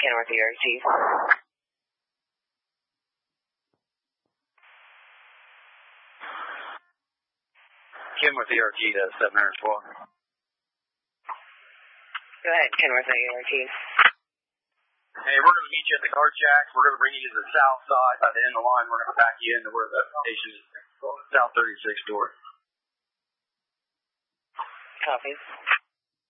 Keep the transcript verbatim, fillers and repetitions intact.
Kenworth E R G. Kenworth E R G to seven hundred twelve. Go ahead, Kenworth E R G. Hey, we're going to meet you at the car jack. We're going to bring you to the south side by the end of the line. We're going to back you into where the station is, South thirty-six door. Copy.